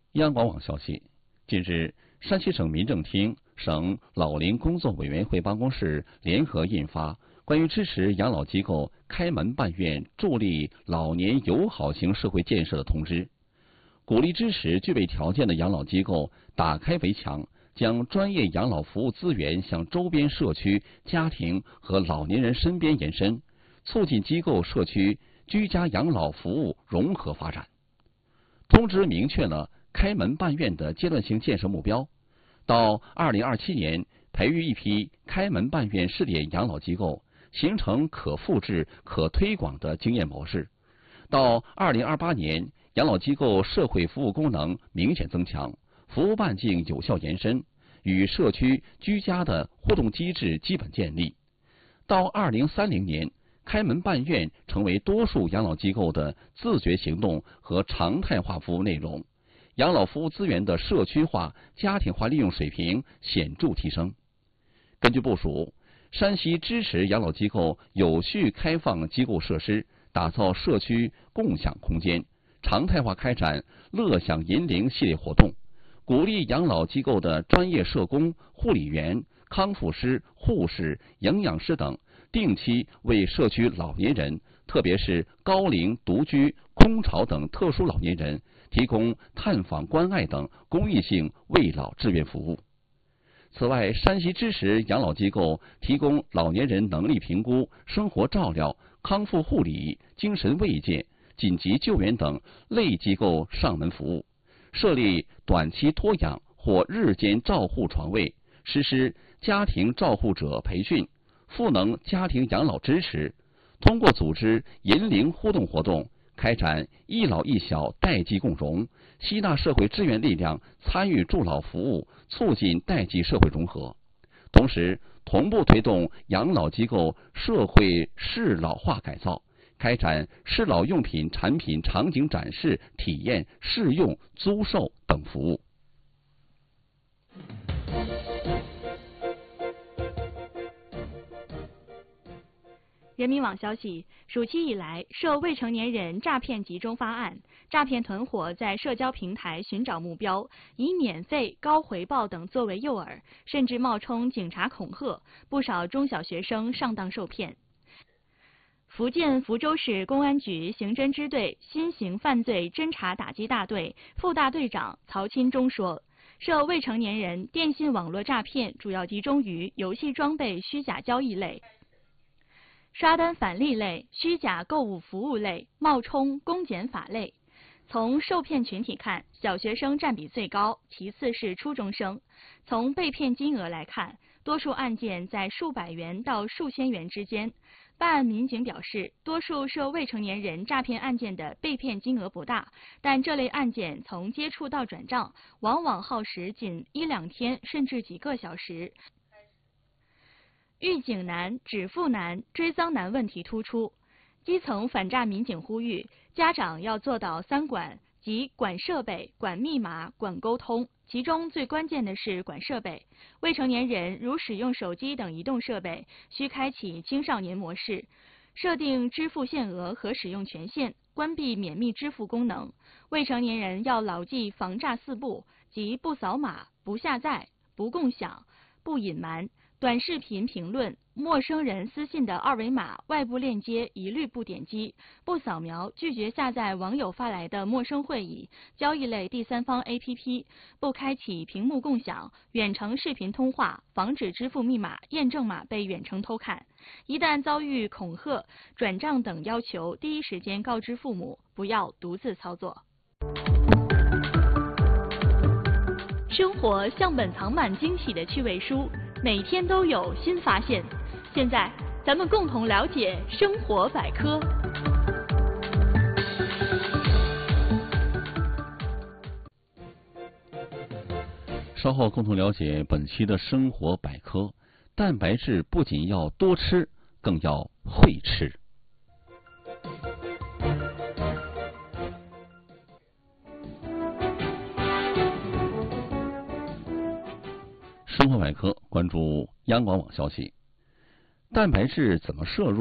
央广网消息，近日，山西省民政厅、省老龄工作委员会办公室联合印发关于支持养老机构开门办院助力老年友好型社会建设的通知，鼓励支持具备条件的养老机构打开围墙，将专业养老服务资源向周边社区、家庭和老年人身边延伸，促进机构社区居家养老服务融合发展。通知明确了开门办院的阶段性建设目标，到2027年培育一批开门办院试点养老机构，形成可复制、可推广的经验模式。到2028年，养老机构社会服务功能明显增强，服务半径有效延伸，与社区居家的互动机制基本建立。到2030年，开门办院成为多数养老机构的自觉行动和常态化服务内容，养老服务资源的社区化、家庭化利用水平显著提升。根据部署，山西支持养老机构有序开放机构设施，打造社区共享空间，常态化开展乐享银龄系列活动，鼓励养老机构的专业社工、护理员、康复师、护士、营养师等定期为社区老年人，特别是高龄、独居、空巢等特殊老年人提供探访关爱等公益性慰老志愿服务。此外，山西支持养老机构提供老年人能力评估、生活照料、康复护理、精神慰藉、紧急救援等类机构上门服务，设立短期托养或日间照护床位，实施家庭照护者培训，赋能家庭养老支持，通过组织银龄互动活动，开展一老一小代际共融，吸纳社会支援力量参与助老服务，促进代际社会融合。同时，同步推动养老机构社会适老化改造，开展适老用品产品场景展示、体验、试用、租售等服务。 人民网消息，暑期以来，涉未成年人诈骗集中发案，诈骗团伙在社交平台寻找目标，以免费、高回报等作为诱饵，甚至冒充警察恐吓，不少中小学生上当受骗。福建福州市公安局刑侦支队新型犯罪侦查打击大队副大队长曹钦忠说，涉未成年人电信网络诈骗主要集中于游戏装备虚假交易类、刷单返利类、虚假购物服务类、冒充公检法类。从受骗群体看，小学生占比最高，其次是初中生。从被骗金额来看，多数案件在数百元到数千元之间。办案民警表示，多数涉未成年人诈骗案件的被骗金额不大，但这类案件从接触到转账，往往耗时仅1-2天，甚至几个小时。预警难、止付难、追赃难问题突出，基层反诈民警呼吁家长要做到3管，即管设备、管密码、管沟通。其中最关键的是管设备。未成年人如使用手机等移动设备，需开启青少年模式，设定支付限额和使用权限，关闭免密支付功能。未成年人要牢记防诈4不，即不扫码、不下载、不共享、不隐瞒。短视频评论、陌生人私信的二维码、外部链接一律不点击，不扫描，拒绝下载网友发来的陌生会议、交易类第三方 APP， 不开启屏幕共享、远程视频通话，防止支付密码、验证码被远程偷看。一旦遭遇恐吓、转账等要求，第一时间告知父母，不要独自操作。生活像本藏满惊喜的趣味书，每天都有新发现。现在，咱们共同了解生活百科。 稍后共同了解本期的生活百科。蛋白质不仅要多吃，更要会吃。生活百科关注央广网消息，蛋白质怎么摄入